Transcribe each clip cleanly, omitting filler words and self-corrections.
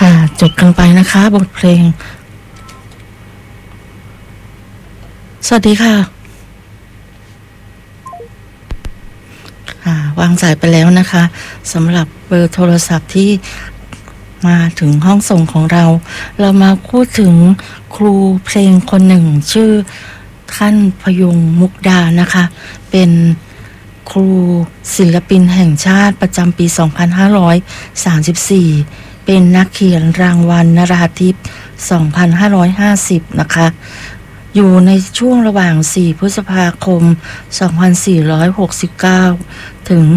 ค่ะจบกันไปนะคะบทเพลงสวัสดีค่ะวางสายไปแล้วนะคะสำหรับเบอร์โทรศัพท์ที่มาถึงห้องส่งของเรามาพูดถึงครูเพลงคนหนึ่งชื่อท่านพยุงมุกดานะคะเป็นครูศิลปินแห่งชาติประจำปี 2534 เป็นนักเขียนรางวัลนราธิป 2550 นะคะอยู่ในช่วงระหว่าง 4 พฤษภาคม 2469 ถึง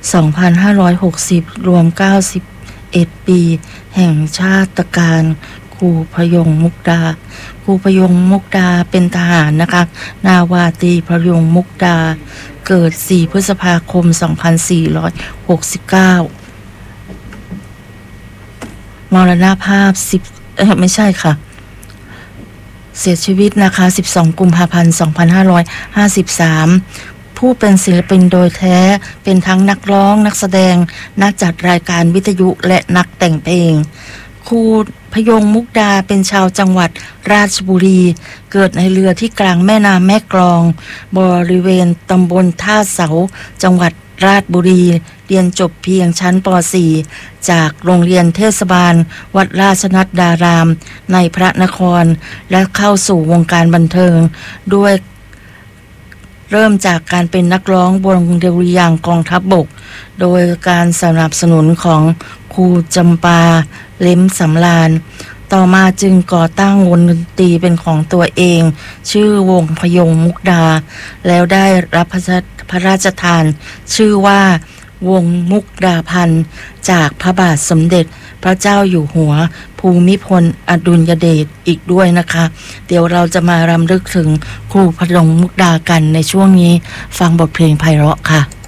2560 รวม 91 ปีแห่งชาติการครูพยงมุกดาครูพยงมุกดาเป็นทหารนะคะนาวาตรีพยงมุกดาเกิด 4 พฤษภาคม 2469 มรณภาพไม่ใช่ค่ะเสียชีวิตนะคะ12 กุมภาพันธ์ 2553 ผู้เป็นศิลปินโดยแท้เป็นทั้งนักร้องนักแสดงนักจัดรายการวิทยุและนักแต่งเพลงครูพยงมุกดาเป็นชาวจังหวัดราชบุรีเกิดในเรือที่กลางแม่น้ำแม่กลองบริเวณตำบลท่าเสาจังหวัดราชบุรีเรียนจบเพียงชั้นป .4 จากโรงเรียนเทศบาลวัดราชนัดดารามในพระนครและเข้าสู่วงการบันเทิงด้วยเริ่มจากการเป็นนักร้องวงดุริยางค์กองทัพบกโดยการสนับสนุนของครูจำปาเล้มสำราญต่อมาจึงก่อตั้งวงดนตรีเป็นของตัวเองชื่อวงพยงมุกดาแล้วได้รับพระราชทานชื่อว่าวงมุกดาพันธ์จากพระบาทสมเด็จพระเจ้าอยู่หัวภูมิพลอดุลยเดชอีกด้วยนะคะเดี๋ยวเราจะมารำลึกถึงครูพยงมุกดากันในช่วงนี้ฟังบทเพลงไพเราะค่ะ